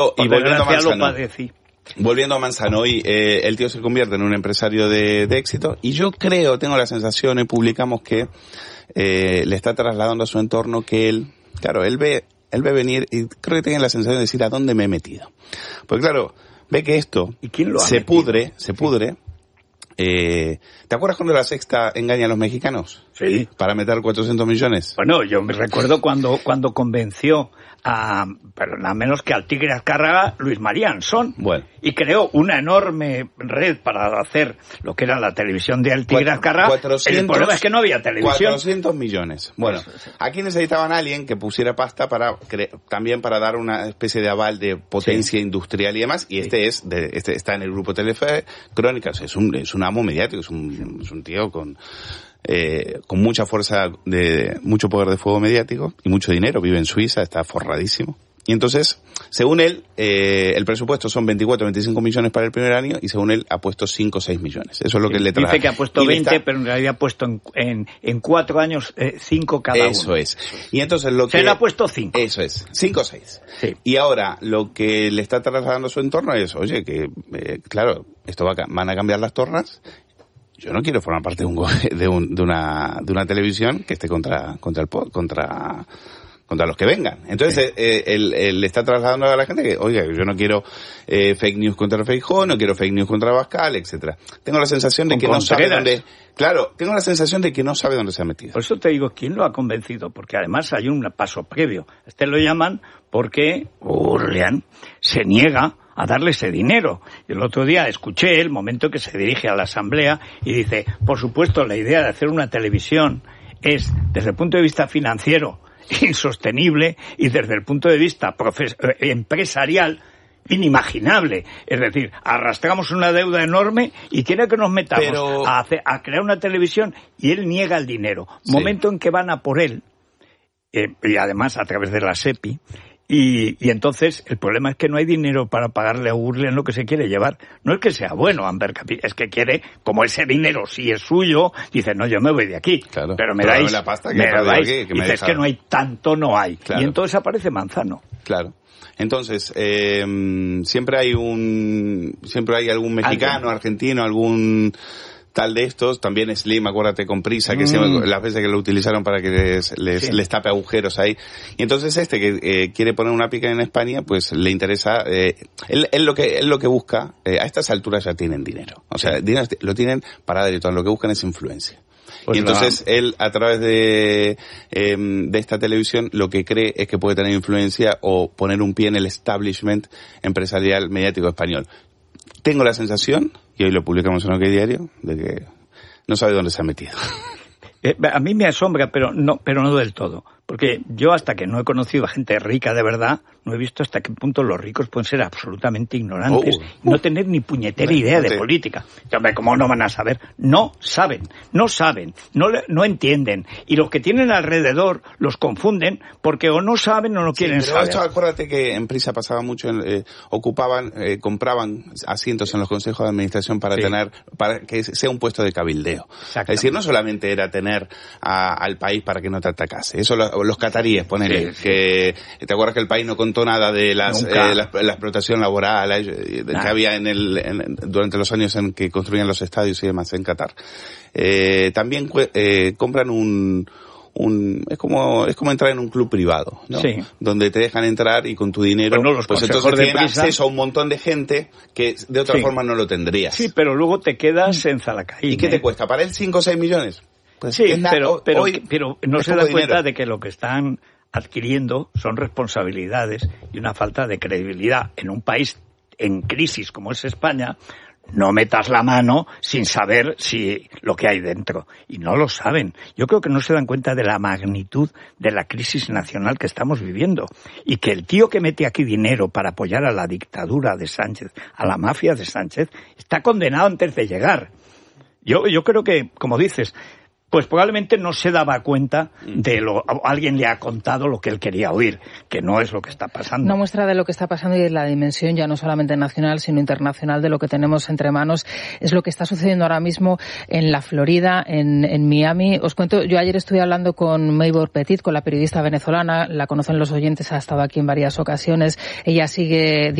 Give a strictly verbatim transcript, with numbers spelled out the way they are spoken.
Y volviendo a Manzano, padecí. volviendo a Manzano, hoy eh, el tío se convierte en un empresario de, de éxito y yo creo, tengo la sensación, y publicamos que eh, le está trasladando a su entorno que él, claro, él ve, él ve venir y creo que tiene la sensación de decir a dónde me he metido. Porque claro, ve que esto ¿Y quién lo ha se metido? pudre, se pudre. Eh, ¿Te acuerdas cuando la Sexta engaña a los mexicanos? Sí. Para meter cuatrocientos millones. Bueno, yo me recuerdo cuando cuando convenció a, pero nada menos que al Tigre Azcárraga, Luis María Ansón. Bueno. Y creó una enorme red para hacer lo que era la televisión del Tigre Azcárraga. cuatrocientos El problema es que no había televisión. cuatrocientos millones. Bueno, aquí necesitaban a alguien que pusiera pasta para cre- también para dar una especie de aval de potencia Sí. industrial y demás. Y este Sí. es, de, este está en el grupo Telefe Crónicas. Es un, es un amo mediático, es un, es un tío con, eh, con mucha fuerza de, mucho poder de fuego mediático y mucho dinero. Vive en Suiza, está forradísimo. Y entonces, según él, eh, el presupuesto son veinticuatro, veinticinco millones para el primer año y según él ha puesto cinco o seis millones. Eso es lo que Sí, le trae. dice que ha puesto Y le veinte, está- pero en realidad ha puesto en, en, en cuatro años eh, cinco cada Eso uno. es. Y entonces lo que... Se le ha puesto cinco. Eso es. Cinco o seis. Sí. Y ahora lo que le está trasladando a su entorno es, oye, que, eh, claro, esto va a, ca- van a cambiar las tornas. Yo no quiero formar parte de un, go- de, un, de una de una televisión que esté contra contra el po- contra contra los que vengan. Entonces, eh, él, él le está trasladando a la gente que, oiga, yo no quiero eh, fake news contra Feijóo, no quiero fake news contra Bascal, etcétera. Tengo la sensación de Con que no sabe Contreras. dónde... Claro, tengo la sensación de que no sabe dónde se ha metido. Por eso te digo, ¿quién lo ha convencido? Porque además hay un paso previo. Este lo llaman porque Urlian se niega a darle ese dinero. Y el otro día escuché el momento que se dirige a la Asamblea y dice, por supuesto, la idea de hacer una televisión es, desde el punto de vista financiero, insostenible y desde el punto de vista profes- eh, empresarial, inimaginable. Es decir, arrastramos una deuda enorme y quiere que nos metamos Pero... a, hacer, a crear una televisión y él niega el dinero. Sí. Momento en que van a por él, eh, y además a través de la SEPI, y, y entonces el problema es que no hay dinero para pagarle a Urlian lo que se quiere llevar. No es que sea bueno Amber Capi, es que quiere, como ese dinero sí es suyo, dice, no, yo me voy de aquí, Claro. pero me Pero dais, dame la pasta que me he perdido dais. aquí, que me Dice, es deja- que no hay tanto, no hay. Claro. Y entonces aparece Manzano. Claro. Entonces, eh, siempre hay un, siempre hay algún mexicano, Alguien. argentino, algún tal de estos, también Slim, acuérdate, con Prisa, que Mm. siempre, las veces que lo utilizaron para que les, les, Sí. les tape agujeros ahí. Y entonces este que eh, quiere poner una pica en España, pues le interesa, eh, él, él lo que, él lo que busca, eh, a estas alturas ya tienen dinero. O sea, dinero lo tienen para derecho, lo que buscan es influencia. Pues y entonces la... él, a través de, eh, de esta televisión, lo que cree es que puede tener influencia o poner un pie en el establishment empresarial mediático español. Tengo la sensación, y hoy lo publicamos en OK Diario, de que no sabe dónde se ha metido. Eh, a mí me asombra, pero no, pero no del todo. Porque yo hasta que no he conocido a gente rica de verdad, no he visto hasta qué punto los ricos pueden ser absolutamente ignorantes, Oh. no tener ni puñetera idea de política. Y, hombre, ¿cómo no van a saber? No saben, no saben, no, le- no entienden. Y los que tienen alrededor los confunden porque o no saben o no quieren Sí, pero saber. esto, acuérdate que en Prisa pasaba mucho, en, eh, ocupaban, eh, compraban asientos en los consejos de administración para Sí. tener, para que sea un puesto de cabildeo. Es decir, no solamente era tener a- al país para que no te atacase. Eso lo- los cataríes, ponele, Sí, sí. que te acuerdas que el país no contó nada de las, Nunca. eh, la, la explotación laboral eh, que Nada. había en el, en- durante los años en que construían los estadios y demás en Qatar. Eh, también cue- eh, compran un, un es como es como entrar en un club privado, ¿no? Sí. Donde te dejan entrar y con tu dinero Bueno, los pues consejos entonces de tienen Prisa- acceso a un montón de gente que de otra Sí. forma no lo tendrías. Sí, pero luego te quedas en Zalacaín. ¿Y qué te ¿eh? cuesta? ¿Para él cinco o seis millones? Pues Sí, es na- pero, pero, hoy pero no es se poco dan cuenta dinero. de que lo que están adquiriendo son responsabilidades y una falta de credibilidad en un país en crisis como es España. No metas la mano sin saber si lo que hay dentro. Y no lo saben. Yo creo que no se dan cuenta de la magnitud de la crisis nacional que estamos viviendo. Y que el tío que mete aquí dinero para apoyar a la dictadura de Sánchez, a la mafia de Sánchez, está condenado antes de llegar. Yo, yo creo que, como dices, pues probablemente no se daba cuenta de lo, alguien le ha contado lo que él quería oír, que no es lo que está pasando. Una muestra de lo que está pasando y de la dimensión ya no solamente nacional, sino internacional de lo que tenemos entre manos es lo que está sucediendo ahora mismo en la Florida, en, en Miami. Os cuento, yo ayer estuve hablando con Maybor Petit, con la periodista venezolana, la conocen los oyentes, ha estado aquí en varias ocasiones. Ella sigue